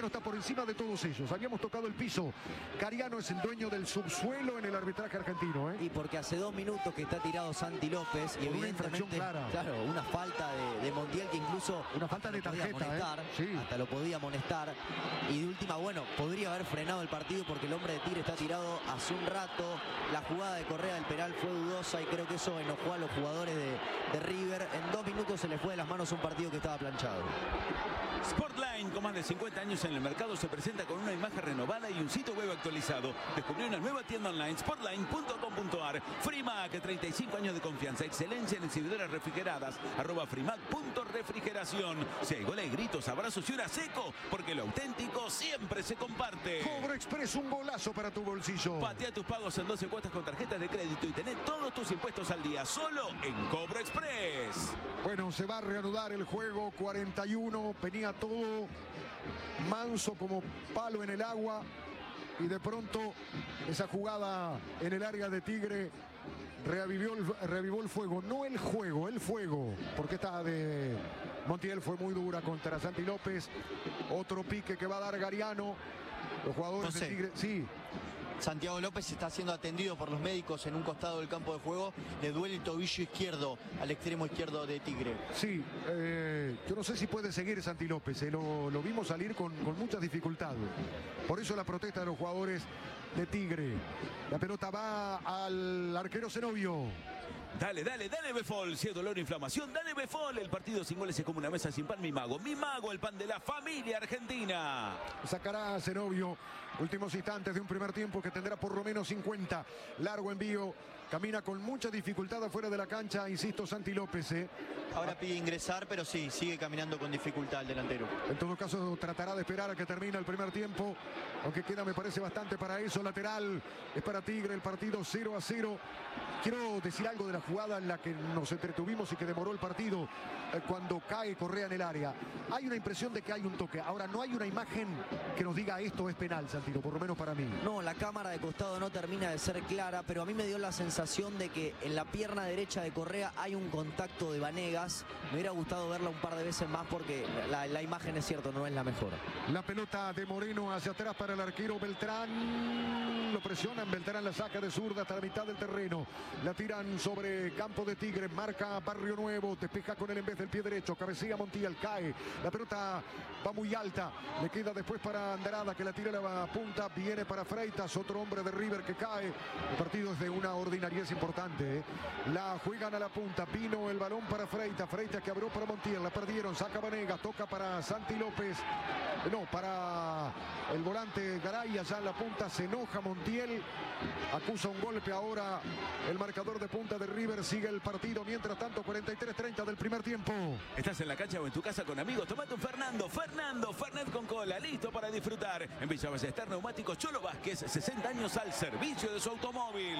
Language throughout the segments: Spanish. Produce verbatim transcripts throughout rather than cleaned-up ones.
está por encima de todos ellos. Habíamos tocado el piso. Cariano es el dueño del subsuelo en el arbitraje argentino, ¿eh? Y porque hace dos minutos que está tirado Santi López y Por una evidentemente, infracción clara. claro, una falta de, de Montiel que incluso una falta de tarjeta, podía amonestar, ¿eh? Sí. hasta lo podía amonestar. Y de última, bueno, podría haber frenado el partido porque el hombre de Tigre está tirado hace un rato. La jugada de Correa del penal fue dudosa y creo que eso enojó a los jugadores de, de River. En dos minutos se le fue de las manos un partido que estaba planchado. Sportline, con más de cincuenta años en el mercado, se presenta con una imagen renovada y un sitio web actualizado. Descubrió una nueva tienda online, sportline punto com punto ar. Frimac, treinta y cinco años de confianza, excelencia en exhibidoras refrigeradas. Arroba Frimac punto refrigeración. Si hay goles, gritos, abrazos y hora seco, porque lo auténtico siempre se comparte. Cobro Express, un golazo para tu bolsillo. Patea tus pagos en doce cuotas con tarjetas de crédito y tené todos tus impuestos al día, solo en Cobro Express. Bueno, se va a reanudar el juego, cuarenta y uno, venía todo manso como palo en el agua y de pronto esa jugada en el área de Tigre reavivió el, revivó el fuego, no el juego, el fuego, porque esta de Montiel fue muy dura contra Santi López. Otro pique que va a dar Gariano, los jugadores no sé. de Tigre, sí. Santiago López está siendo atendido por los médicos en un costado del campo de juego. Le duele el tobillo izquierdo al extremo izquierdo de Tigre. Sí, eh, yo no sé si puede seguir Santi López. Eh, lo, lo vimos salir con, con muchas dificultades. Por eso la protesta de los jugadores de Tigre. La pelota va al arquero Zenobio. Dale, dale, dale Befol. Si hay dolor o inflamación, dale Befol. El partido sin goles es como una mesa sin pan, mi mago. Mi mago, el pan de la familia argentina. Sacará a Zenobio. Últimos instantes de un primer tiempo que tendrá por lo menos cincuenta. Largo envío. Camina con mucha dificultad afuera de la cancha, insisto, Santi López. ¿eh? Ahora pide ingresar, pero sí, sigue caminando con dificultad el delantero. En todo caso, tratará de esperar a que termine el primer tiempo. Aunque queda, me parece, bastante para eso. Lateral es para Tigre, el partido cero a cero. Quiero decir algo de la jugada en la que nos entretuvimos y que demoró el partido eh, cuando cae Correa en el área. Hay una impresión de que hay un toque. Ahora, no hay una imagen que nos diga esto es penal, Santino, por lo menos para mí. No, la cámara de costado no termina de ser clara, pero a mí me dio la sensación de que en la pierna derecha de Correa hay un contacto de Vanegas. Me hubiera gustado verla un par de veces más porque la, la imagen, es cierto, no es la mejor. La pelota de Moreno hacia atrás para el arquero Beltrán. Lo presionan, Beltrán la saca de zurda hasta la mitad del terreno. La tiran sobre campo de Tigre, marca Barrio Nuevo, despeja con él en vez del pie derecho, cabecea Montiel, cae. La pelota va muy alta, le queda después para Andrada que la tira a la punta, viene para Freitas, otro hombre de River que cae. El partido es de una ordinariedad importante. ¿eh? La juegan a la punta, vino el balón para Freitas, Freitas que abrió para Montiel, la perdieron, saca Vanegas, toca para Santi López, no, para el volante Garay, allá en la punta se enoja Montiel, acusa un golpe ahora el marcador de punta de River, sigue el partido, mientras tanto cuarenta y tres treinta del primer tiempo. Estás en la cancha o en tu casa con amigos, tomate un Fernando, Fernando, Fernet con cola, listo para disfrutar. En Villa Ballester, Neumáticos Cholo Vázquez, sesenta años al servicio de su automóvil.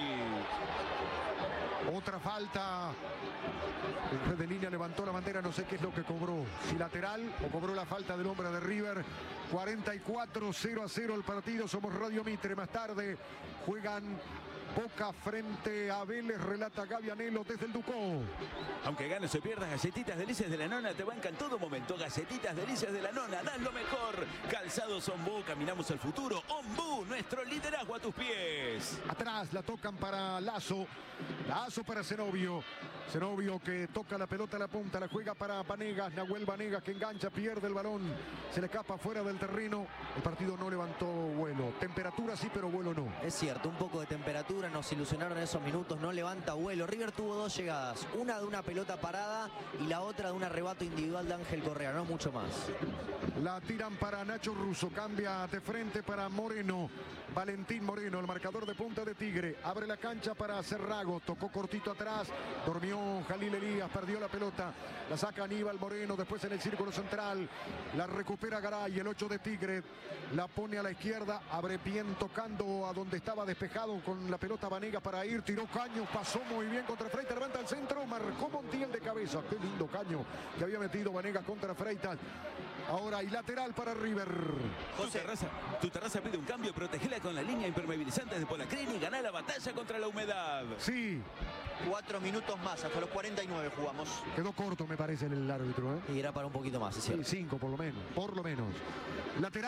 Otra falta. El juez de línea levantó la bandera, no sé qué es lo que cobró. Si lateral o cobró la falta del hombre de River. cuarenta y cuatro cero a cero el partido. Somos Radio Mitre. Más tarde juegan Boca frente a Vélez, relata Gavianelo desde el Ducó. Aunque ganes o pierdas, Galletitas Delicias de la Nona te bancan todo momento. Galletitas Delicias de la Nona, dan lo mejor. Calzados Ombú, caminamos al futuro. Ombú, nuestro liderazgo a tus pies. Atrás la tocan para Lazo. Lazo para Zenobio. Zenobio que toca la pelota a la punta, la juega para Vanegas. Nahuel Vanegas que engancha, pierde el balón. Se le escapa fuera del terreno. El partido no levantó vuelo. Temperatura sí, pero vuelo no. Es cierto, un poco de temperatura. Nos ilusionaron esos minutos, no levanta vuelo. River tuvo dos llegadas, una de una pelota parada y la otra de un arrebato individual de Ángel Correa, no mucho más. La tiran para Nacho Russo, cambia de frente para Moreno. Valentín Moreno, el marcador de punta de Tigre. Abre la cancha para Cerrago, tocó cortito atrás, durmió Jalil Elías, perdió la pelota. La saca Aníbal Moreno, después en el círculo central. La recupera Garay, el ocho de Tigre. La pone a la izquierda, abre bien tocando a donde estaba despejado con la pelota Vanegas para ir. Tiró Caño, pasó muy bien contra Freitas, levanta el centro, marcó Montiel de cabeza. Qué lindo Caño que había metido Vanegas contra Freitas. Ahora hay lateral para River. Tu terraza, tu terraza pide un cambio, protegela con la línea impermeabilizante de Polacrini y ganá la batalla contra la humedad. Sí. Cuatro minutos más, hasta los cuarenta y nueve jugamos. Quedó corto, me parece, el árbitro. ¿eh? Y era para un poquito más, es cierto. Sí, cinco por lo menos, por lo menos. Lateral.